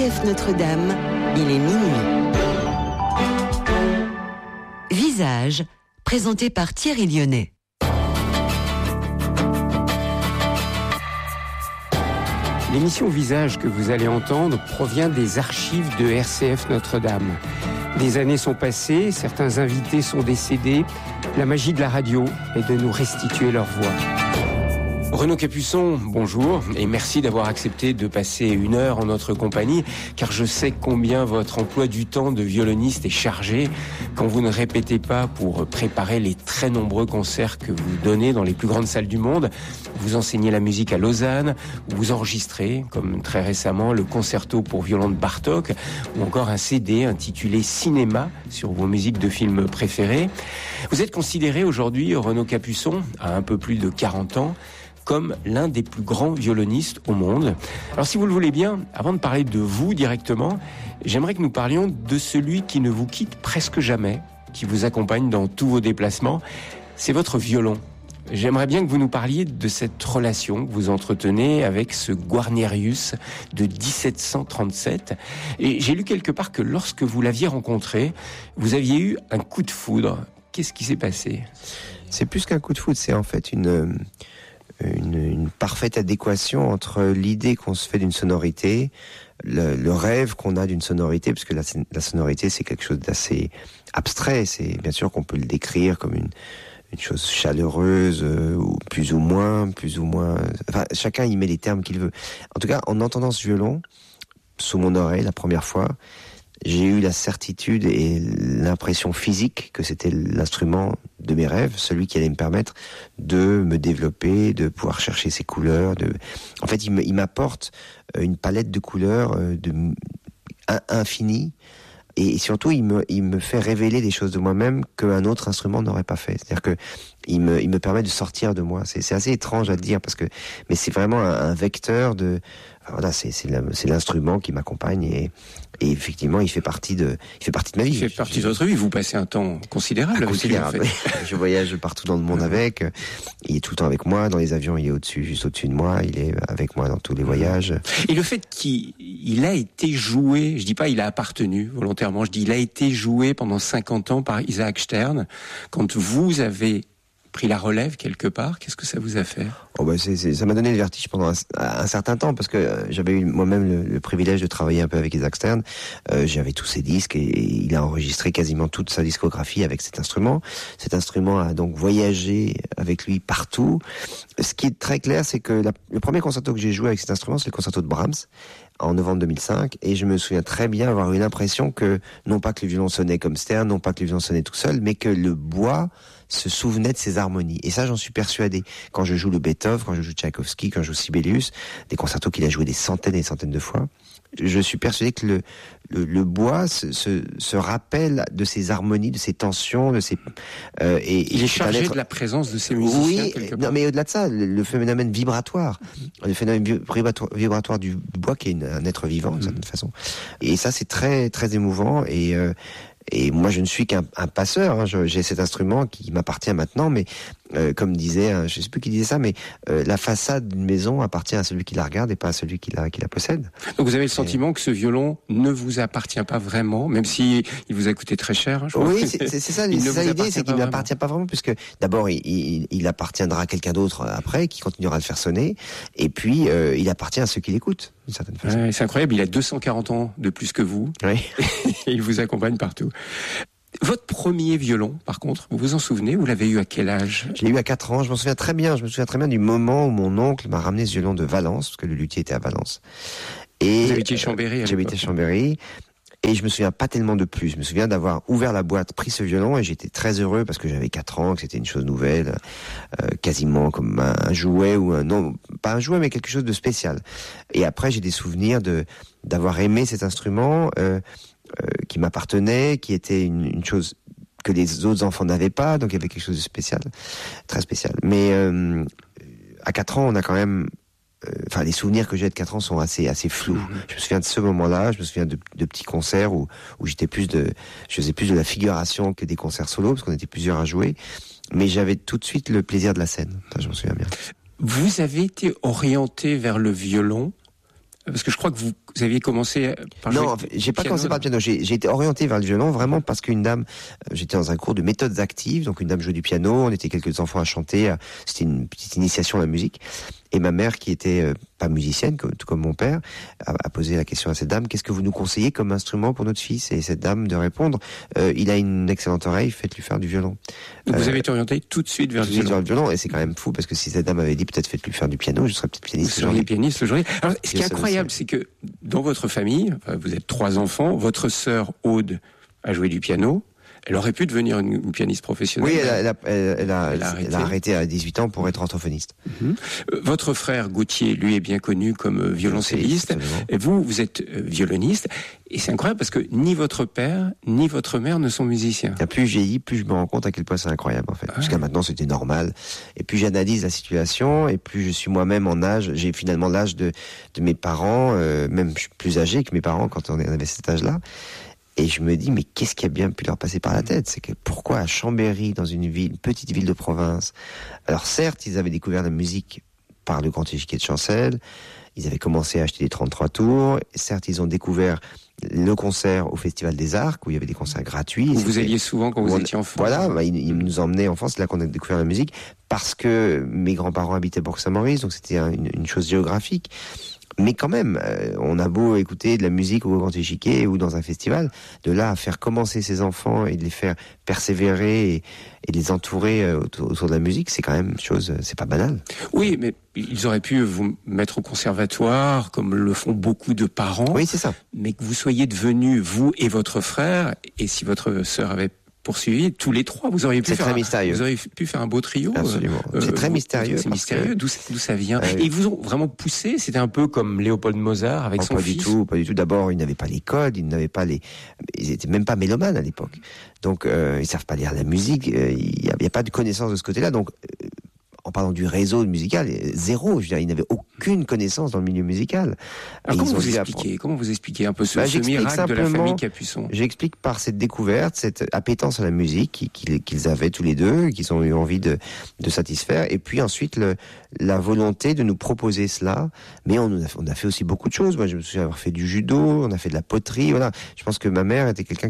RCF Notre-Dame, il est minuit. Visage, présenté par Thierry Lyonnais. L'émission Visage que vous allez entendre provient des archives de RCF Notre-Dame. Des années sont passées, certains invités sont décédés. La magie de la radio est de nous restituer leur voix. Renaud Capuçon, bonjour et merci d'avoir accepté de passer une heure en notre compagnie, car je sais combien votre emploi du temps de violoniste est chargé quand vous ne répétez pas pour préparer les très nombreux concerts que vous donnez dans les plus grandes salles du monde. Vous enseignez la musique à Lausanne, où vous enregistrez, comme très récemment, le concerto pour violon de Bartók, ou encore un CD intitulé Cinéma sur vos musiques de films préférés. Vous êtes considéré aujourd'hui, Renaud Capuçon, à un peu plus de 40 ans, comme l'un des plus grands violonistes au monde. Alors si vous le voulez bien, avant de parler de vous directement, j'aimerais que nous parlions de celui qui ne vous quitte presque jamais, qui vous accompagne dans tous vos déplacements. C'est votre violon. J'aimerais bien que vous nous parliez de cette relation que vous entretenez avec ce Guarnerius de 1737. Et j'ai lu quelque part que lorsque vous l'aviez rencontré, vous aviez eu un coup de foudre. Qu'est-ce qui s'est passé ? C'est plus qu'un coup de foudre, c'est en fait une parfaite adéquation entre l'idée qu'on se fait d'une sonorité, le rêve qu'on a d'une sonorité, parce que la sonorité c'est quelque chose d'assez abstrait. C'est bien sûr qu'on peut le décrire comme une chose chaleureuse, ou plus ou moins. Enfin, chacun y met les termes qu'il veut. En tout cas, en entendant ce violon sous mon oreille la première fois, j'ai eu la certitude et l'impression physique que c'était l'instrument de mes rêves, celui qui allait me permettre de me développer, de pouvoir chercher ses couleurs. En fait, il m'apporte une palette de couleurs infinie. Et surtout, il me fait révéler des choses de moi-même qu'un autre instrument n'aurait pas fait. C'est-à-dire que il me permet de sortir de moi. C'est assez étrange à dire mais c'est vraiment un vecteur de. Enfin, voilà, c'est l'instrument qui m'accompagne et effectivement, il fait partie de ma vie. Il fait partie de votre vie. Vous passez un temps considérable avec lui, en fait. Je voyage partout dans le monde avec. Il est tout le temps avec moi. Dans les avions, il est juste au-dessus de moi. Il est avec moi dans tous les voyages. Et le fait qu'il a été joué, je dis pas il a appartenu volontairement, je dis il a été joué pendant 50 ans par Isaac Stern. Quand vous avez pris la relève quelque part, qu'est-ce que ça vous a fait ? Ça m'a donné le vertige pendant un certain temps, parce que j'avais eu moi-même le privilège de travailler un peu avec Isaac Stern. J'avais tous ses disques et il a enregistré quasiment toute sa discographie avec cet instrument. Cet instrument a donc voyagé avec lui partout. Ce qui est très clair, c'est que le premier concerto que j'ai joué avec cet instrument, c'est le concerto de Brahms, en novembre 2005, et je me souviens très bien avoir eu l'impression que, non pas que le violon sonnait comme Stern, non pas que le violon sonnait tout seul, mais que le bois se souvenait de ses harmonies. Et ça, j'en suis persuadé. Quand je joue le Beethoven, quand je joue Tchaïkovski, quand je joue Sibelius, des concertos qu'il a joués des centaines et des centaines de fois, je suis persuadé que le bois se rappelle de ses harmonies, de ses tensions, il est chargé de la présence de ses musiciens. Oui, non, mais au-delà de ça, le phénomène vibratoire, vibratoire du bois, qui est un être vivant d'une certaine façon. Et ça, c'est très très émouvant. Et moi, je ne suis qu'un passeur. Hein. J'ai cet instrument qui m'appartient maintenant, mais comme disait, je ne sais plus qui disait ça, mais la façade d'une maison appartient à celui qui la regarde et pas à celui qui la possède. Donc vous avez le sentiment que ce violon ne vous appartient pas vraiment, même si il vous a coûté très cher. Oui, c'est ça l'idée, c'est qu'il ne m'appartient pas vraiment, puisque d'abord il appartiendra à quelqu'un d'autre après, qui continuera à le faire sonner, et puis il appartient à ceux qui l'écoutent, d'une certaine façon. Ouais, c'est incroyable, il a 240 ans de plus que vous, oui. Et il vous accompagne partout. Votre premier violon, par contre, vous vous en souvenez ? Vous l'avez eu à quel âge ? Je l'ai eu à 4 ans. Je me souviens très bien du moment où mon oncle m'a ramené ce violon de Valence, parce que le luthier était à Valence. Et vous habitiez Chambéry ? J'habitais Chambéry. Et je me souviens pas tellement de plus. Je me souviens d'avoir ouvert la boîte, pris ce violon, et j'étais très heureux parce que j'avais 4 ans, que c'était une chose nouvelle, quasiment comme un jouet non, pas un jouet, mais quelque chose de spécial. Et après, j'ai des souvenirs d'avoir aimé cet instrument, qui m'appartenait, qui était une chose que les autres enfants n'avaient pas, donc il y avait quelque chose de spécial, très spécial. Mais à 4 ans, on a quand même... les souvenirs que j'ai de 4 ans sont assez flous. Je me souviens de ce moment-là, je me souviens de petits concerts où je faisais plus de la figuration que des concerts solo, parce qu'on était plusieurs à jouer, mais j'avais tout de suite le plaisir de la scène. Ça, je me souviens bien. Vous avez été orienté vers le violon, parce que je crois que vous aviez commencé par Non, en fait, j'ai pas commencé par le piano. J'ai été orienté vers le violon vraiment parce qu'une dame, j'étais dans un cours de méthodes actives, donc une dame jouait du piano, on était quelques enfants à chanter, c'était une petite initiation à la musique. Et ma mère, qui était pas musicienne, tout comme mon père, a posé la question à cette dame, qu'est-ce que vous nous conseillez comme instrument pour notre fils? Et cette dame de répondre, il a une excellente oreille, faites-lui faire du violon. Donc vous avez été orienté tout de suite vers le violon. Et c'est quand même fou, parce que si cette dame avait dit peut-être faites-lui faire du piano, je serais peut-être pianiste. Vous seriez pianiste aujourd'hui. Alors, ce qui est incroyable, c'est que dans votre famille, vous êtes 3 enfants, votre sœur Aude a joué du piano. Elle aurait pu devenir une pianiste professionnelle. Oui, elle a arrêté à 18 ans pour être orthophoniste. Votre frère Gauthier, lui, est bien connu comme violoncelliste. Et vous êtes violoniste. Et c'est incroyable parce que ni votre père, ni votre mère ne sont musiciens. Plus je vieillis, plus je me rends compte à quel point c'est incroyable, en fait. Jusqu'à maintenant, c'était normal. Et plus j'analyse la situation, et plus je suis moi-même en âge. J'ai finalement l'âge de mes parents, même je suis plus âgé que mes parents quand on avait cet âge-là. Et je me dis, mais qu'est-ce qui a bien pu leur passer par la tête? C'est que pourquoi à Chambéry, dans une petite ville de province, alors certes, ils avaient découvert la musique par le Grand Échiquier de Chancel, ils avaient commencé à acheter des 33 tours, certes, ils ont découvert le concert au Festival des Arcs, où il y avait des concerts gratuits. Où vous alliez souvent quand vous étiez enfant. Voilà, ils nous emmenaient en France, c'est là qu'on a découvert la musique, parce que mes grands-parents habitaient Bourg-Saint-Maurice, donc c'était une chose géographique. Mais quand même, on a beau écouter de la musique au Grand Échiquier ou dans un festival, de là à faire commencer ses enfants et de les faire persévérer et de les entourer autour de la musique, c'est quand même une chose, c'est pas banal. Oui, mais ils auraient pu vous mettre au conservatoire, comme le font beaucoup de parents. Oui, c'est ça. Mais que vous soyez devenus, vous et votre frère, et si votre sœur avait poursuivi, tous les 3, vous auriez pu très mystérieux. Vous auriez pu faire un beau trio. Absolument. C'est très mystérieux. C'est mystérieux. D'où ça vient. Et ils vous ont vraiment poussé. C'était un peu comme Léopold Mozart avec son fils. Pas du tout. D'abord, ils n'avaient pas les codes, ils étaient même pas mélomanes à l'époque. Donc, ils savent pas lire la musique. Il y a pas de connaissance de ce côté-là. Donc, en parlant du réseau musical, zéro. Je veux dire, ils n'avaient aucune connaissance dans le milieu musical. Alors comment vous expliquez un peu ce miracle de la famille Capuçon? J'explique par cette découverte, cette appétence à la musique qu'ils avaient tous les deux, qu'ils ont eu envie de satisfaire, et puis ensuite la volonté de nous proposer cela. Mais on a fait aussi beaucoup de choses. Moi, je me souviens avoir fait du judo, on a fait de la poterie. Voilà. Je pense que ma mère était quelqu'un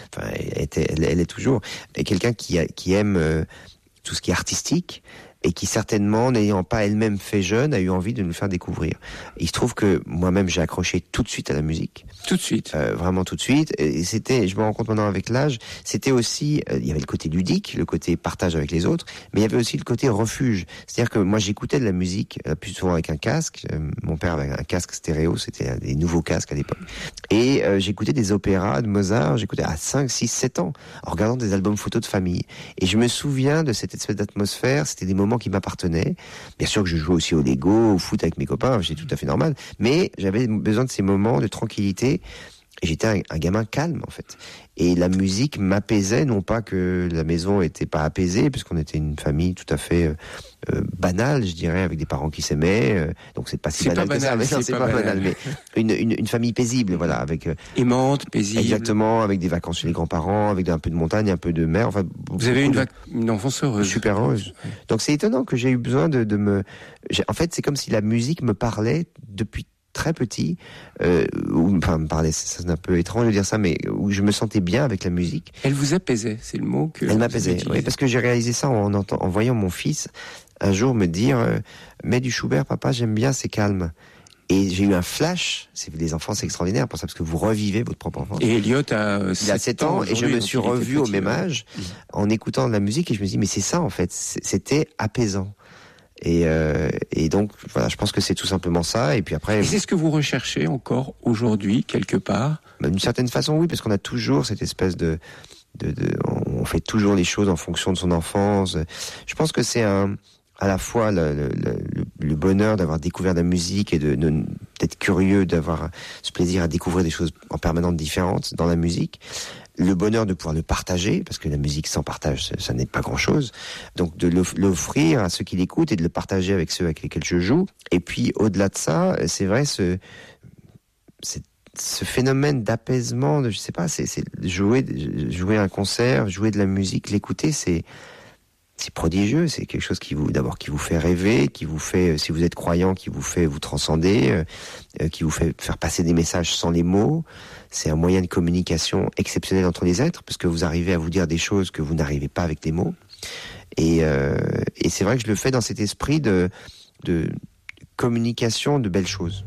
elle est toujours quelqu'un qui aime tout ce qui est artistique, et qui certainement, n'ayant pas elle-même fait jeune, a eu envie de nous faire découvrir. Il se trouve que moi-même, j'ai accroché tout de suite à la musique. Tout de suite. Vraiment tout de suite. Et c'était, je me rends compte maintenant avec l'âge, c'était aussi, il y avait le côté ludique, le côté partage avec les autres, mais il y avait aussi le côté refuge. C'est-à-dire que moi, j'écoutais de la musique, plus souvent avec un casque. Mon père avait un casque stéréo, c'était des nouveaux casques à l'époque. Et j'écoutais des opéras de Mozart, j'écoutais à 5, 6, 7 ans, en regardant des albums photos de famille. Et je me souviens de cette espèce d'atmosphère, c'était des moments qui m'appartenaient. Bien sûr que je jouais aussi au Lego, au foot avec mes copains, c'était tout à fait normal. Mais j'avais besoin de ces moments de tranquillité. Et j'étais un gamin calme, en fait. Et la musique m'apaisait, non pas que la maison était pas apaisée, puisqu'on était une famille tout à fait banale, je dirais, avec des parents qui s'aimaient. Donc c'est pas si banal que ça, mais non, c'est pas banal. Mais une famille paisible, voilà, avec aimante, paisible. Exactement, avec des vacances chez les grands-parents, avec un peu de montagne, un peu de mer. Enfin, vous avez une enfance heureuse. Super heureuse. Ouais. Donc c'est étonnant que j'ai eu besoin en fait, c'est comme si la musique me parlait depuis très petit, me parlait, c'est un peu étrange de dire ça, mais où je me sentais bien avec la musique. Elle vous apaisait, c'est le mot que... Elle m'apaisait, oui, parce que j'ai réalisé ça en voyant mon fils un jour me dire mets du Schubert, papa, j'aime bien, c'est calme. Et j'ai eu un flash, les enfants, c'est extraordinaire pour ça, parce que vous revivez votre propre enfance. Et Elliot il a 7 ans, et je me suis revu au même âge, en écoutant de la musique, et je me dis, mais c'est ça, en fait, c'était apaisant. Et donc, voilà, je pense que c'est tout simplement ça. Et puis après. Et c'est ce que vous recherchez encore aujourd'hui, quelque part? D'une certaine façon, oui, parce qu'on a toujours cette espèce on fait toujours les choses en fonction de son enfance. Je pense que c'est à la fois le bonheur d'avoir découvert la musique et d'être curieux, d'avoir ce plaisir à découvrir des choses en permanence différentes dans la musique. Le bonheur de pouvoir le partager, parce que la musique sans partage, ça n'est pas grand-chose. Donc de l'offrir à ceux qui l'écoutent et de le partager avec ceux avec lesquels je joue. Et puis au-delà de ça, c'est vrai, ce phénomène d'apaisement, c'est jouer un concert, jouer de la musique, l'écouter, c'est prodigieux, c'est quelque chose qui vous fait rêver, qui vous fait, si vous êtes croyant, qui vous fait vous transcender, qui vous fait faire passer des messages sans les mots. C'est un moyen de communication exceptionnel entre les êtres, parce que vous arrivez à vous dire des choses que vous n'arrivez pas avec les mots. Et c'est vrai que je le fais dans cet esprit de communication de belles choses.